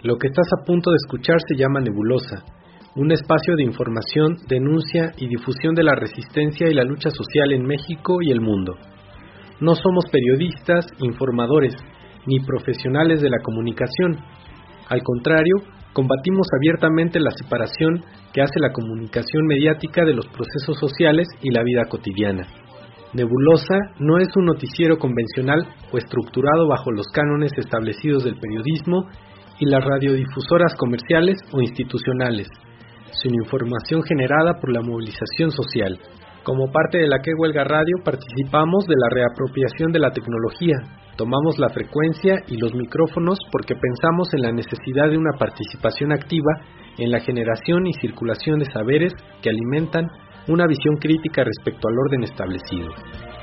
Lo que estás a punto de escuchar se llama Nebulosa, un espacio de información, denuncia y difusión de la resistencia y la lucha social en México y el mundo. No somos periodistas, informadores, ni profesionales de la comunicación. Al contrario, combatimos abiertamente la separación que hace la comunicación mediática de los procesos sociales y la vida cotidiana. Nebulosa no es un noticiero convencional o estructurado bajo los cánones establecidos del periodismo y las radiodifusoras comerciales o institucionales, sino información generada por la movilización social. Como parte de la Que Huelga Radio participamos de la reapropiación de la tecnología. Tomamos la frecuencia y los micrófonos porque pensamos en la necesidad de una participación activa en la generación y circulación de saberes que alimentan una visión crítica respecto al orden establecido.